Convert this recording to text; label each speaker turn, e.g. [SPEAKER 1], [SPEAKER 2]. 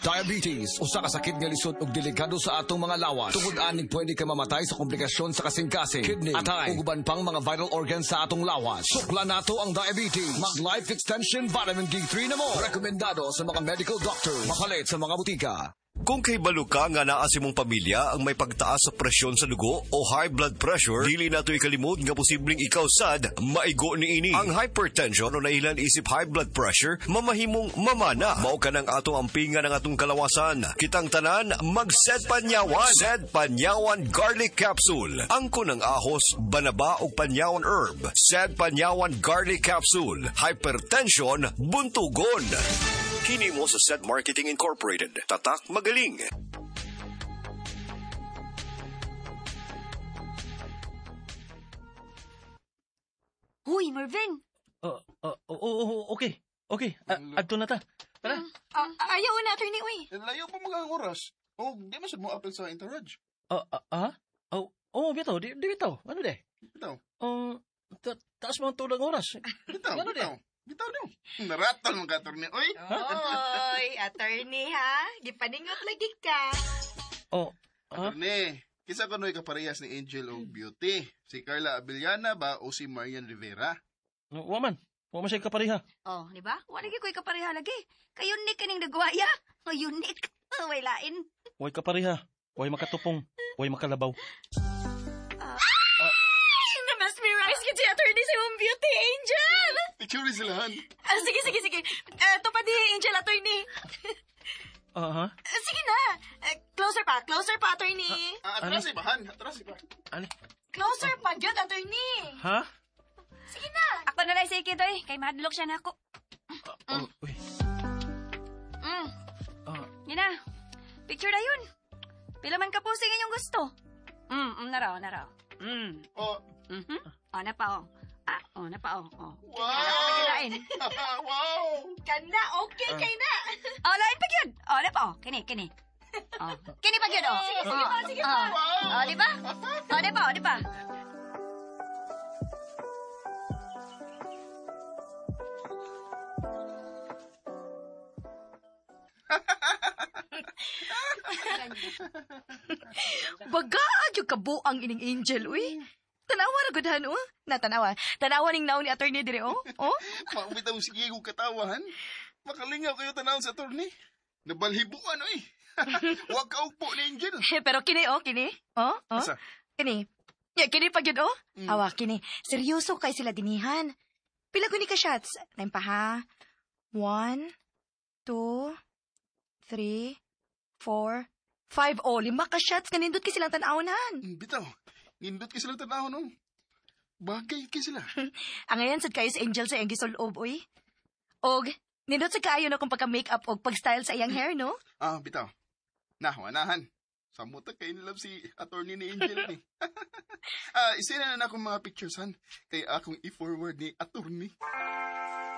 [SPEAKER 1] Diabetes, usa ka sakit nga lisod ug delikado sa atong mga lawas. Tungod aning pwede ka mamatay sa komplikasyon sa kasing-kasing, kidney, atay, ug uban pang mga vital organs sa atong lawas. Sukla nato ang diabetes. Mag Life Extension Vitamin D3 na mo. Rekomendado sa mga medical doctors. Mapalit sa mga butika.
[SPEAKER 2] Kung kay balo ka nga naa si mong pamilya ang may pagtaas sa presyon sa dugo o high blood pressure, dili nato'y kalimod nga posibleng ikaw sad maigo ni ini. Ang hypertension o nailan isip high blood pressure mamahimong mamana. Mao ka ng atong ampingan ng atong kalawasan. Kitang tanan mag-Sed Panyawan. Sed Panyawan Garlic Capsule. Angko ng ahos, banaba o panyawan herb. Sed Panyawan Garlic Capsule. Hypertension buntugon. Kini mo sa Sed Marketing Incorporated. Tatak magaling.
[SPEAKER 3] Huy, Marvin!
[SPEAKER 4] Okay. Okay, adto na ta. Tara.
[SPEAKER 3] Ayaw na, attorney, uy.
[SPEAKER 5] Layo pa mga oras. Di masad mo apel sa Entourage.
[SPEAKER 4] Bitaw, di bitaw. Ano de?
[SPEAKER 5] Bitaw.
[SPEAKER 4] Taas mo ang tulang oras.
[SPEAKER 5] Bitaw,
[SPEAKER 4] Ano de?
[SPEAKER 5] Bitaw daw. Naratol mga attorney. Oy!
[SPEAKER 3] Oy, attorney, ha? Gipaningot lagi ka.
[SPEAKER 5] Attorney, kisa kano'y kaparehas ni Angel o Beauty. Si Carla Abellana ba o si Marian Rivera?
[SPEAKER 4] Waman siya kapariha.
[SPEAKER 3] Oh, di ba? Wala ko'y kapareha lagi. Kayunik kaning nagwaya. Kayunik. Way lain.
[SPEAKER 4] Way kapariha. Way makatupong. Way makalabaw.
[SPEAKER 3] Na-mesmerize ka si attorney sa yung beauty, Angel.
[SPEAKER 5] Picture silahan.
[SPEAKER 3] Sige. Ito pa di, Angel, attorney. Sige na. Closer pa, attorney.
[SPEAKER 5] Atras ibahan.
[SPEAKER 4] Ani?
[SPEAKER 3] Closer pa, Jod, attorney.
[SPEAKER 4] Ha?
[SPEAKER 3] Sige na. Ako na lang sa ikidoy. Kay madlok siya na ako.
[SPEAKER 4] Uy.
[SPEAKER 3] Yan na. Picture na yun. Pila man ka posing inyong gusto. Na raw. Na pa.
[SPEAKER 5] Wow! Wow!
[SPEAKER 3] Kanda, okay kay na. Lain pa yun. Na pa. Kini. Kini pa yun, Sige pa. Di ba? Di ba? Bagaan yung kabuang ining Angel, uy. Tanawa na gudhan, Natanawa. Tanawa ning naon ni attorney dire,
[SPEAKER 5] Maumitaw sige kong katawan. Makalingaw kayo tanaw sa attorney. Nabalhibuan, oy. Huwag ka ugpo ni Angel.
[SPEAKER 3] Pero kini.
[SPEAKER 5] Asa?
[SPEAKER 3] Kini. Kini pa yun, Awa, kini. Seryoso kay sila dinihan. Pila ko ni ka shots. Naim pa, ha? 1, 2, 3, 4, 5. 5 ka shots. Kanindot ka silang tanawnan.
[SPEAKER 5] Bitaw. Nindot ka silang tanaw, no? Bagay ka sila.
[SPEAKER 3] Ang ngayon, sad kayo sa Angel sa iyang gisolob, uy. Og, nindot sa kayo na kung pagka-makeup og pag-style sa iyang hair, no?
[SPEAKER 5] Bitaw. Wanahan. Samuta kayo nilab si attorney ni Angel, ni. Isina na akong mga pictures, han. Kaya akong i-forward ni attorney.